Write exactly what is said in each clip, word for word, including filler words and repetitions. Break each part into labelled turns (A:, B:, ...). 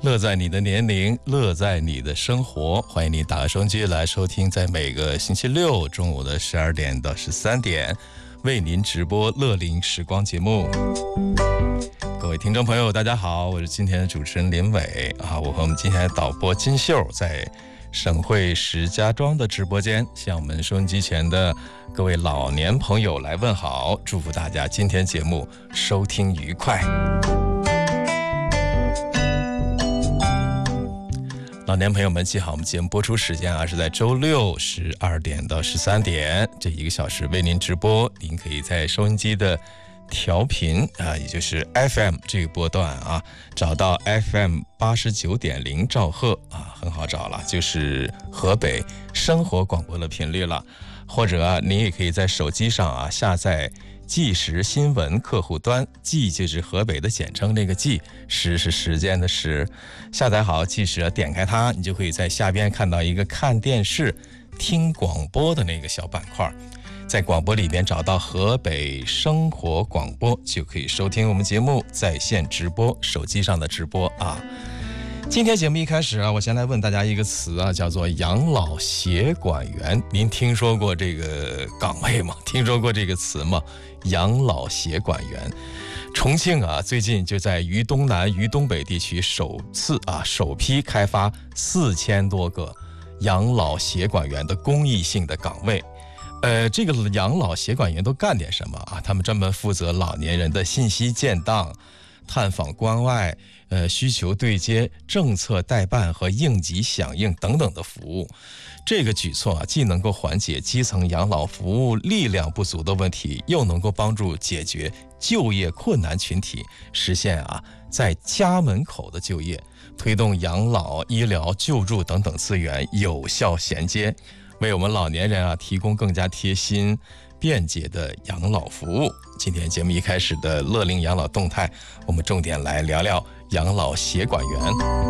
A: 乐在你的年龄，乐在你的生活。欢迎你打开收音机来收听，在每个星期六中午的十二点到十三点，为您直播乐龄时光节目。各位听众朋友，大家好，我是今天的主持人林伟啊。我和我们今天的导播金秀在省会石家庄的直播间，向我们收音机前的各位老年朋友来问好，祝福大家今天节目收听愉快。老年朋友们记好，我们节目播出时间啊是在周六十二点到十三点，这一个小时为您直播。您可以在收音机的调频啊，也就是 F M 这个波段啊，找到 F M 八十九点零兆赫啊，很好找了，就是河北生活广播的频率了。或者啊，您也可以在手机上啊下载即时新闻客户端，即就是河北的简称，那个即，时是时间的时。下载好即时，点开它，你就可以在下边看到一个看电视、听广播的那个小板块。在广播里边找到河北生活广播，就可以收听我们节目在线直播，手机上的直播啊。今天节目一开始啊，我先来问大家一个词啊，叫做养老协管员。您听说过这个岗位吗？听说过这个词吗？养老协管员。重庆啊，最近就在渝东南、渝东北地区首次啊首批开发四千多个养老协管员的公益性的岗位。呃，这个养老协管员都干点什么啊？他们专门负责老年人的信息建档、探访关爱、呃需求对接、政策代办和应急响应等等的服务。这个举措啊，既能够缓解基层养老服务力量不足的问题，又能够帮助解决就业困难群体实现啊在家门口的就业，推动养老、医疗、救助等等资源有效衔接，为我们老年人啊提供更加贴心便捷的养老服务。今天节目一开始的乐龄养老动态，我们重点来聊聊养老协管员。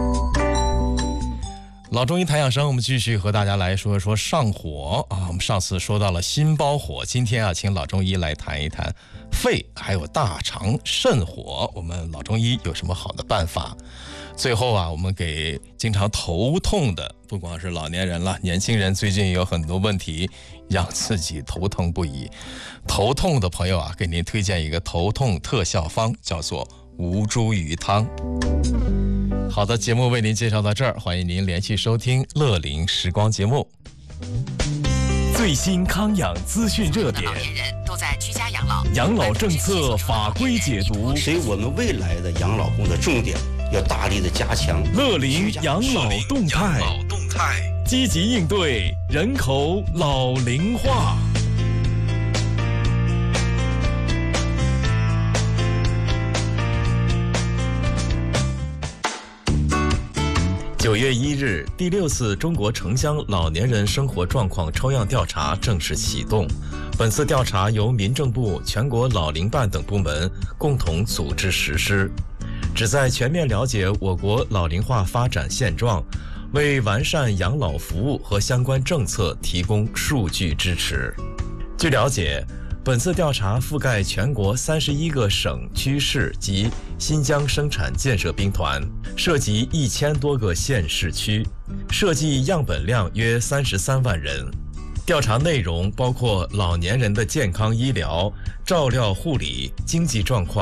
A: 老中医谈养生，我们继续和大家来说说上火啊。我们上次说到了心包火，今天啊，请老中医来谈一谈肺还有大肠肾火，我们老中医有什么好的办法？最后啊，我们给经常头痛的，不光是老年人了，年轻人最近有很多问题让自己头疼不已。头痛的朋友啊，给您推荐一个头痛特效方，叫做吴茱萸汤。好的，节目为您介绍到这儿，欢迎您连续收听乐龄时光节目。
B: 最新康养资讯热点，
C: 老年人都在居家养老，
B: 养老政策法规解读，
D: 所以我们未来的养老工作重点要大力的加强
B: 乐龄养老动态，积极应对人口老龄化。九月一日，第六次中国城乡老年人生活状况抽样调查正式启动。本次调查由民政部、全国老龄办等部门共同组织实施，旨在全面了解我国老龄化发展现状，为完善养老服务和相关政策提供数据支持。据了解，本次调查覆盖全国三十一个省区市及新疆生产建设兵团，涉及一千多个县市区，设计样本量约三十三万人。调查内容包括老年人的健康医疗、照料护理、经济状况、